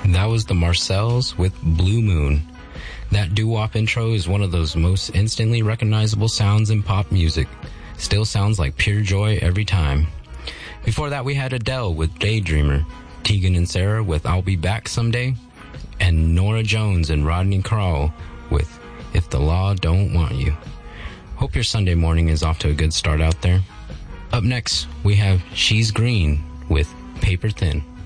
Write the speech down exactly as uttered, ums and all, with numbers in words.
That was the Marcells with Blue Moon. That doo-wop intro is one of those most instantly recognizable sounds in pop music. Still sounds like pure joy every time. Before that, we had Adele with Daydreamer, Tegan and Sarah with I'll Be Back Someday, and Nora Jones and Rodney Crowell with If the Law Don't Want You. Hope your Sunday morning is off to a good start out there. Up next, we have She's Green with Paper Thin.